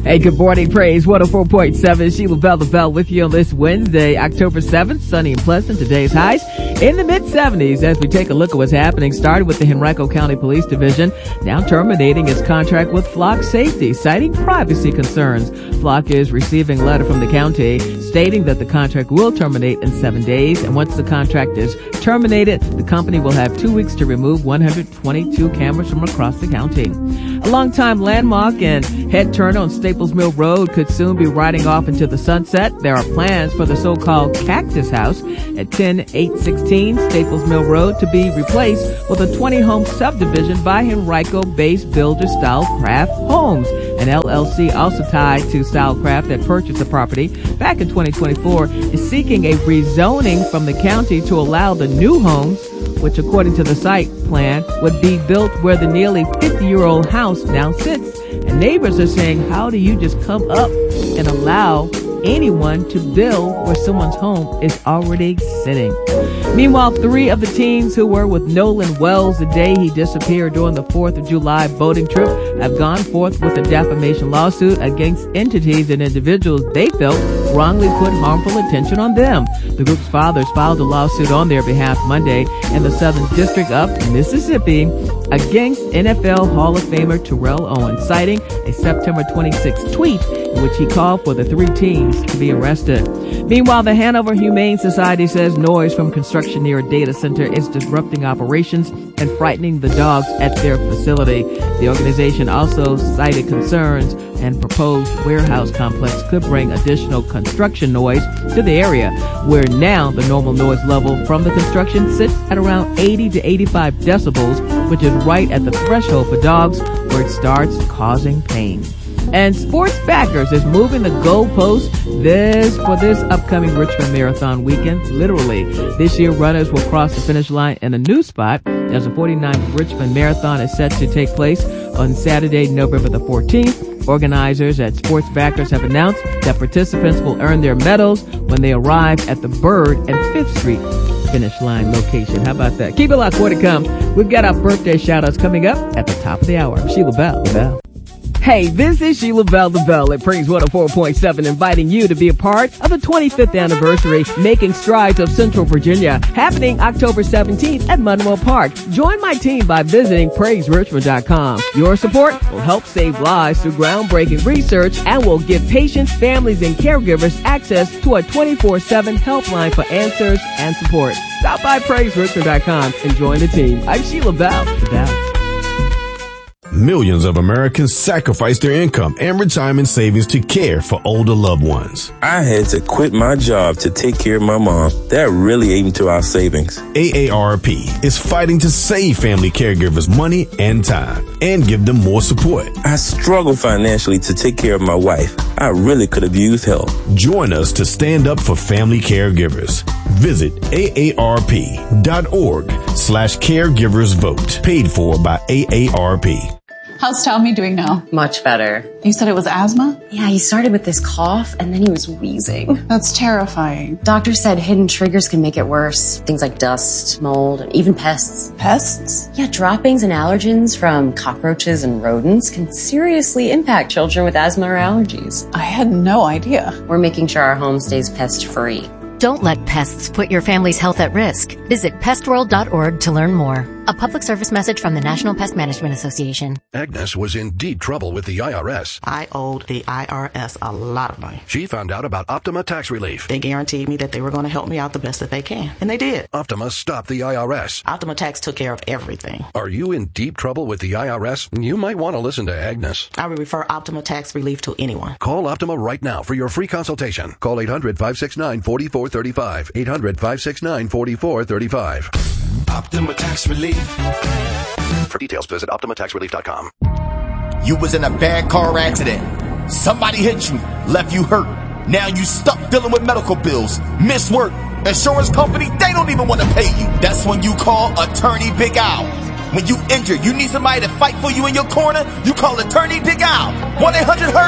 Hey, good morning, Praise 104.7. Sheila Bell, the Bell with you on this Wednesday, October 7th, sunny and pleasant. Today's highs in the mid-70s as we take a look at what's happening. Started with the Henrico County Police Division, now terminating its contract with Flock Safety, citing privacy concerns. Flock is receiving a letter from the county stating that the contract will terminate in 7 days, and once the contract is terminated, the company will have 2 weeks to remove 122 cameras from across the county. A longtime landmark and head turner on Staples Mill Road could soon be riding off into the sunset. There are plans for the so-called Cactus House at 10816 Staples Mill Road to be replaced with a 20-home subdivision by Henrico-based builder Stylecraft Homes. An LLC also tied to Stylecraft that purchased the property back in 2024 is seeking a rezoning from the county to allow the new homes, which according to the site plan would be built where the nearly 50-year-old house now sits. And neighbors are saying, how do you just come up and allow anyone to build where someone's home is already sitting? Meanwhile, 3 of the teens who were with Nolan Wells the day he disappeared during the 4th of July boating trip have gone forth with a defamation lawsuit against entities and individuals they felt wrongly put harmful attention on them. The group's fathers filed a lawsuit on their behalf Monday in the Southern District of Mississippi against NFL Hall of Famer Terrell Owens, citing a September 26 tweet in which he called for the 3 teens to be arrested. Meanwhile, the Hanover Humane Society says noise from construction near a data center is disrupting operations and frightening the dogs at their facility. The organization also cited concerns and proposed warehouse complex could bring additional construction noise to the area, where now the normal noise level from the construction sits at around 80 to 85 decibels, which is right at the threshold for dogs where it starts causing pain. And Sports Backers is moving the goalpost for this upcoming Richmond Marathon weekend. Literally, this year runners will cross the finish line in a new spot as the 49th Richmond Marathon is set to take place on Saturday, November the 14th. Organizers at Sports Backers have announced that participants will earn their medals when they arrive at the Bird and 5th Street finish line location. How about that? Keep it locked. More to come. We've got our birthday shout-outs coming up at the top of the hour. Sheila Bell, the Bell. Hey, this is Sheila Bell, the Bell at Praise 104.7, inviting you to be a part of the 25th anniversary Making Strides of Central Virginia, happening October 17th at Monroe Park. Join my team by visiting PraiseRichmond.com. Your support will help save lives through groundbreaking research and will give patients, families, and caregivers access to a 24/7 helpline for answers and support. Stop by PraiseRichmond.com and join the team. I'm Sheila Bell, the Bell. Millions of Americans sacrifice their income and retirement savings to care for older loved ones. I had to quit my job to take care of my mom. That really ate into our savings. AARP is fighting to save family caregivers money and time and give them more support. I struggled financially to take care of my wife. I really could have used help. Join us to stand up for family caregivers. Visit AARP.org/caregiversvote. Paid for by AARP. How's Tommy doing now? Much better. You said it was asthma? Yeah, he started with this cough and then he was wheezing. That's terrifying. Doctor said hidden triggers can make it worse. Things like dust, mold, and even pests. Pests? Yeah, droppings and allergens from cockroaches and rodents can seriously impact children with asthma or allergies. I had no idea. We're making sure our home stays pest-free. Don't let pests put your family's health at risk. Visit pestworld.org to learn more. A public service message from the National Pest Management Association. Agnes was in deep trouble with the IRS. I owed the IRS a lot of money. She found out about Optima Tax Relief. They guaranteed me that they were going to help me out the best that they can. And they did. Optima stopped the IRS. Optima Tax took care of everything. Are you in deep trouble with the IRS? You might want to listen to Agnes. I would refer Optima Tax Relief to anyone. Call Optima right now for your free consultation. Call 800-569-4435. 800-569-4435. Optima Tax Relief. For details, visit OptimaTaxRelief.com. You was in a bad car accident. Somebody hit you, left you hurt. Now you stuck dealing with medical bills, missed work. Insurance company, they don't even want to pay you. That's when you call Attorney Big Al. When you injured, you need somebody to fight for you in your corner, you call Attorney Big Al. 1-800-HURT.